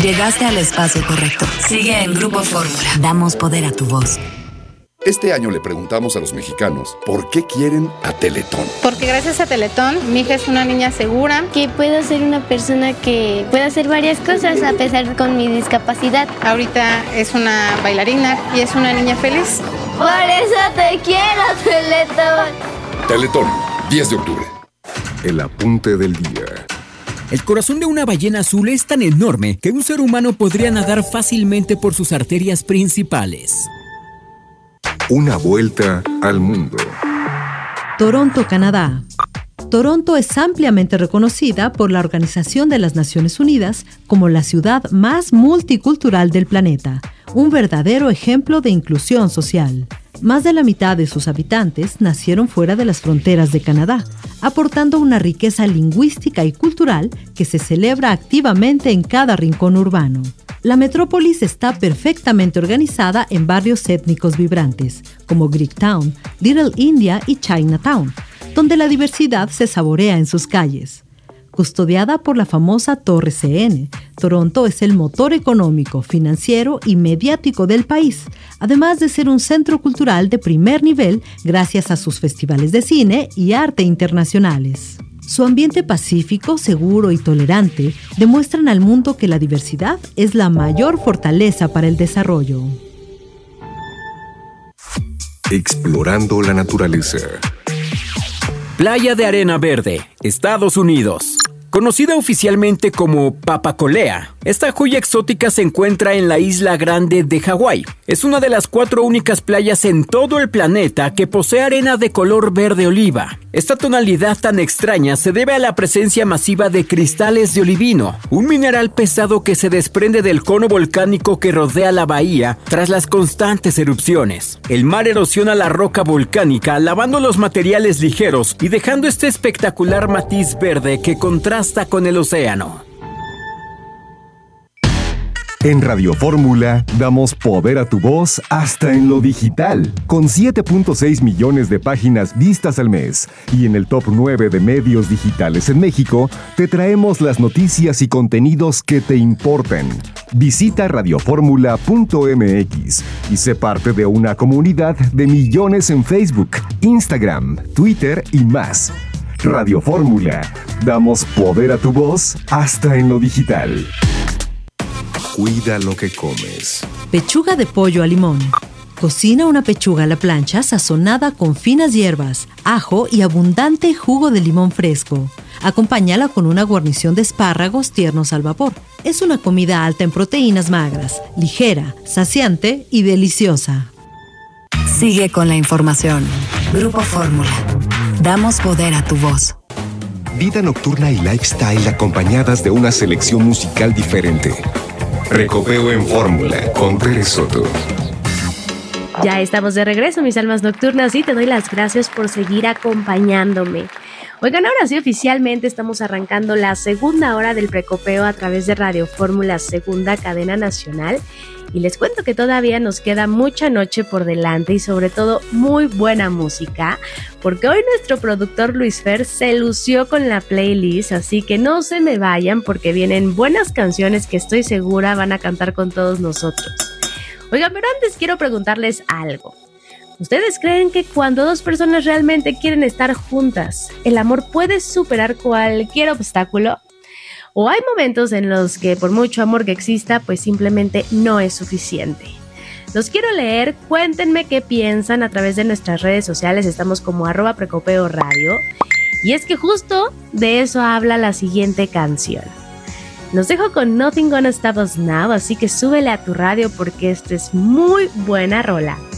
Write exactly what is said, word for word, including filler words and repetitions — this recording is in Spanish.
Llegaste al espacio correcto. Sigue en Grupo Fórmula. Damos poder a tu voz. Este año le preguntamos a los mexicanos por qué quieren a Teletón. Porque gracias a Teletón, mi hija es una niña segura. Que puedo ser una persona que pueda hacer varias cosas a pesar con mi discapacidad. Ahorita es una bailarina y es una niña feliz. Por eso te quiero, Teletón. Teletón, diez de octubre. El apunte del día. El corazón de una ballena azul es tan enorme que un ser humano podría nadar fácilmente por sus arterias principales. Una vuelta al mundo. Toronto, Canadá. Toronto es ampliamente reconocida por la Organización de las Naciones Unidas como la ciudad más multicultural del planeta, un verdadero ejemplo de inclusión social. Más de la mitad de sus habitantes nacieron fuera de las fronteras de Canadá, aportando una riqueza lingüística y cultural que se celebra activamente en cada rincón urbano. La metrópolis está perfectamente organizada en barrios étnicos vibrantes, como Greektown, Little India y Chinatown, donde la diversidad se saborea en sus calles. Custodiada por la famosa Torre C N, Toronto es el motor económico, financiero y mediático del país, además de ser un centro cultural de primer nivel gracias a sus festivales de cine y arte internacionales. Su ambiente pacífico, seguro y tolerante demuestran al mundo que la diversidad es la mayor fortaleza para el desarrollo. Explorando la naturaleza. Playa de Arena Verde, Estados Unidos. Conocida oficialmente como Papacolea, esta joya exótica se encuentra en la isla grande de Hawái. Es una de las cuatro únicas playas en todo el planeta que posee arena de color verde oliva. Esta tonalidad tan extraña se debe a la presencia masiva de cristales de olivino, un mineral pesado que se desprende del cono volcánico que rodea la bahía tras las constantes erupciones. El mar erosiona la roca volcánica, lavando los materiales ligeros y dejando este espectacular matiz verde que contrasta con el océano. En Radio Fórmula damos poder a tu voz hasta en lo digital, con siete punto seis millones de páginas vistas al mes. Y en el top nueve de medios digitales en México, te traemos las noticias y contenidos que te importan. Visita radioformula punto m x y sé parte de una comunidad de millones en Facebook, Instagram, Twitter y más. Radio Fórmula, damos poder a tu voz hasta en lo digital. Cuida lo que comes. Pechuga de pollo a limón. Cocina una pechuga a la plancha sazonada con finas hierbas, ajo y abundante jugo de limón fresco. Acompáñala con una guarnición de espárragos tiernos al vapor. Es una comida alta en proteínas magras, ligera, saciante y deliciosa. Sigue con la información. Grupo Fórmula. Damos poder a tu voz. Vida nocturna y lifestyle acompañadas de una selección musical diferente. Recopeo en Fórmula con Tere Soto. Ya estamos de regreso, mis almas nocturnas, y te doy las gracias por seguir acompañándome. Oigan, ahora sí, oficialmente estamos arrancando la segunda hora del Precopeo a través de Radio Fórmula, segunda cadena nacional. Y les cuento que todavía nos queda mucha noche por delante y sobre todo muy buena música, porque hoy nuestro productor Luis Fer se lució con la playlist, así que no se me vayan porque vienen buenas canciones que estoy segura van a cantar con todos nosotros. Oigan, pero antes quiero preguntarles algo. ¿Ustedes creen que cuando dos personas realmente quieren estar juntas, el amor puede superar cualquier obstáculo? ¿O hay momentos en los que por mucho amor que exista, pues simplemente no es suficiente? Los quiero leer, cuéntenme qué piensan a través de nuestras redes sociales, estamos como arroba Precopeo Radio. Y es que justo de eso habla la siguiente canción. Los dejo con Nothing Gonna Stop Us Now, así que súbele a tu radio porque esta es muy buena rola.